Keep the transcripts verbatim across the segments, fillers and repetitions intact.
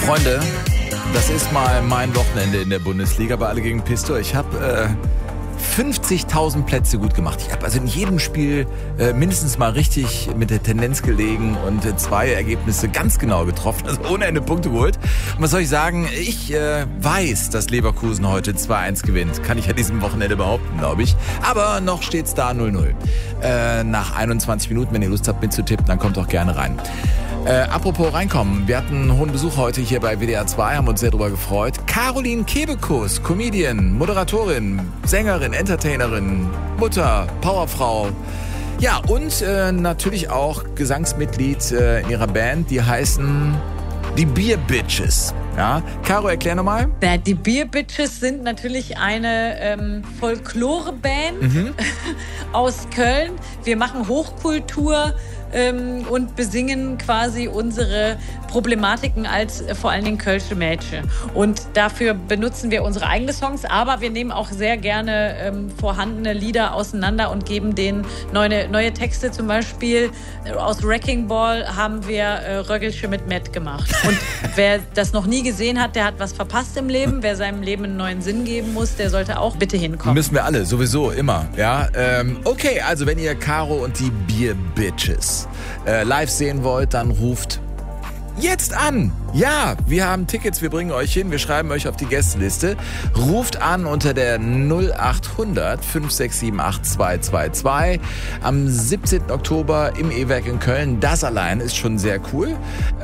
Freunde, das ist mal mein Wochenende in der Bundesliga bei Alle gegen Pistor. Ich habe äh, fünfzigtausend Plätze gut gemacht. Ich habe also in jedem Spiel äh, mindestens mal richtig mit der Tendenz gelegen und äh, zwei Ergebnisse ganz genau getroffen, also ohne Ende Punkte geholt. Und was soll ich sagen? Ich äh, weiß, dass Leverkusen heute zwei eins gewinnt. Kann ich an diesem Wochenende behaupten, glaube ich. Aber noch steht's da null null. Äh, nach einundzwanzig Minuten, wenn ihr Lust habt mitzutippen, dann kommt doch gerne rein. Äh, apropos reinkommen, wir hatten einen hohen Besuch heute hier bei W D R zwei, haben uns sehr darüber gefreut. Caroline Kebekus, Comedian, Moderatorin, Sängerin, Entertainerin, Mutter, Powerfrau. Ja, und äh, natürlich auch Gesangsmitglied äh, in ihrer Band, die heißen die Beer Bitches. Ja, Caro, erklär nochmal. Ja, die Beer Bitches sind natürlich eine ähm, Folklore-Band mhm. aus Köln. Wir machen Hochkultur ähm, und besingen quasi unsere Problematiken als äh, vor allen Dingen kölsche Mädchen. Und dafür benutzen wir unsere eigenen Songs, aber wir nehmen auch sehr gerne ähm, vorhandene Lieder auseinander und geben denen neue, neue Texte. Zum Beispiel äh, aus Wrecking Ball haben wir äh, Röggelche mit Matt gemacht. Und wer das noch nie gesehen hat, der hat was verpasst im Leben. Wer seinem Leben einen neuen Sinn geben muss, der sollte auch bitte hinkommen. Müssen wir alle, sowieso, immer. Ja, ähm, okay, also wenn ihr Caro und die Beer Bitches äh, live sehen wollt, dann ruft jetzt an. Ja, wir haben Tickets, wir bringen euch hin, wir schreiben euch auf die Gästeliste. Ruft an unter der null acht hundert fünf sechs sieben acht zwei zwei zwei am siebzehnten Oktober im E-Werk in Köln. Das allein ist schon sehr cool.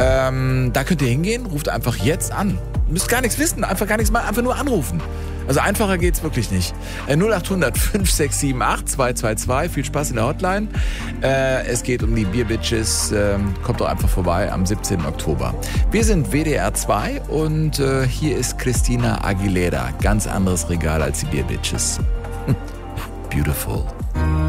Ähm, da könnt ihr hingehen, ruft einfach jetzt an. Müsst gar nichts wissen, einfach gar nichts machen, einfach nur anrufen. Also einfacher geht's wirklich nicht. Äh, null acht hundert fünf sechs sieben acht zwei zwei zwei. Viel Spaß in der Hotline. Äh, es geht um die Beer Bitches. Äh, kommt doch einfach vorbei am siebzehnten Oktober. Wir sind W D R zwei und äh, hier ist Christina Aguilera. Ganz anderes Regal als die Beer Bitches. Beautiful.